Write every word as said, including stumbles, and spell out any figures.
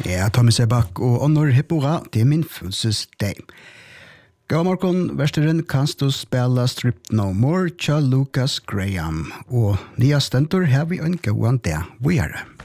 Ja, Tommy Sebak og Honor Hippora, det er min fødselsdag. God morgen, versteren kanst du spela Strip No More tja Lucas Graham, og nya stentor har vi en gåan dag, vi er det.